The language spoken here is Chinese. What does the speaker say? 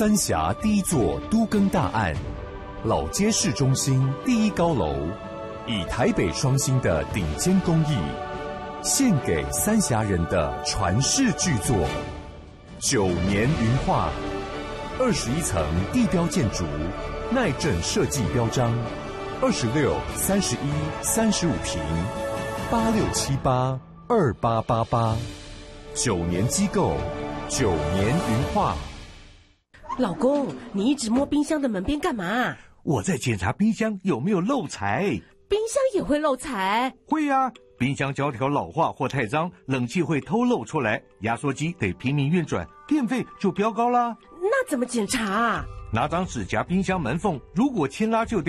三峡第一座都更大案，老街市中心第一高楼，以台北双星的顶尖工艺，献给三峡人的传世巨作9年云画，21层地标建筑，耐震设计标章，26、31、35坪，86782888，9年机构，9年云画。 老公，你一直摸冰箱的门边干嘛？ 我在检查冰箱有没有漏财。 冰箱也会漏财？ 会啊，冰箱胶条老化或太脏，冷气会偷漏出来，压缩机得拼命运转，电费就飙高啦。 那怎么检查啊？ 拿张纸夹冰箱门缝，如果牵拉就掉。